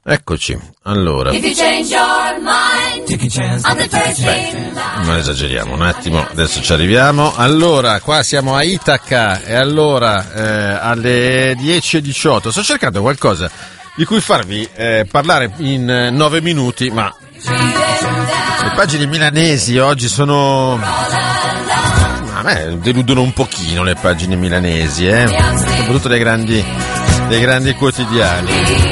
Eccoci, allora. Non esageriamo un attimo, adesso ci arriviamo. Allora, qua siamo a Itaca e allora alle 10:18 sto cercando qualcosa di cui farvi parlare in 9 minuti, ma le pagine milanesi oggi sono... a me deludono un pochino le pagine milanesi, soprattutto dei grandi quotidiani.